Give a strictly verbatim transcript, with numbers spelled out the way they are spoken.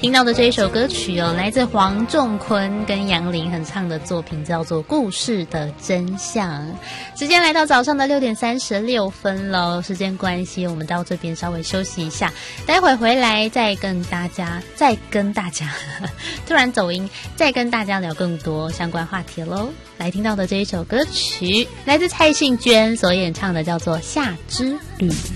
听到的这一首歌曲哦，来自黄仲坤跟杨林合唱的作品，叫做《故事的真相》。时间来到早上的六点三十六分了，时间关系，我们到这边稍微休息一下，待会回来再跟大家，再跟大家，突然走音，再跟大家聊更多相关话题喽。来听到的这一首歌曲，来自蔡幸娟所演唱的，叫做《夏之旅》。